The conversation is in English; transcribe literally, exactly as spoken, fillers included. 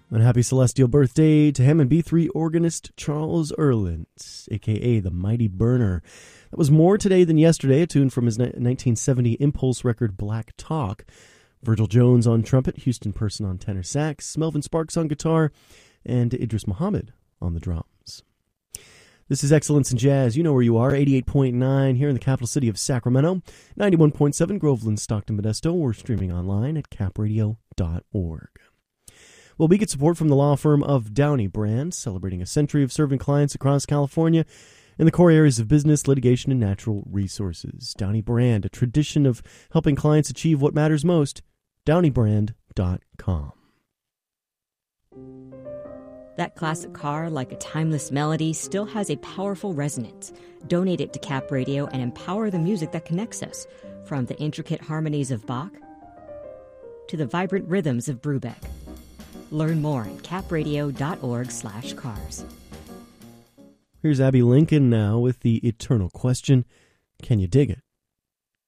And happy celestial birthday to Hammond B three organist Charles Erland, a k a the Mighty Burner. That was More Today Than Yesterday, a tune from his nineteen seventy Impulse record Black Talk. Virgil Jones on trumpet, Houston Person on tenor sax, Melvin Sparks on guitar, and Idris Muhammad on the drums. This is Excellence in Jazz. You know where you are, eighty-eight point nine here in the capital city of Sacramento, ninety-one point seven Groveland, Stockton, Modesto, or streaming online at cap radio dot org. Well, we get support from the law firm of Downey Brand, celebrating a century of serving clients across California in the core areas of business, litigation, and natural resources. Downey Brand, a tradition of helping clients achieve what matters most. downey brand dot com. That classic car, like a timeless melody, still has a powerful resonance. Donate it to Cap Radio and empower the music that connects us, from the intricate harmonies of Bach to the vibrant rhythms of Brubeck. Learn more at cap radio dot org slash cars. Here's Abby Lincoln now with the eternal question, can you dig it?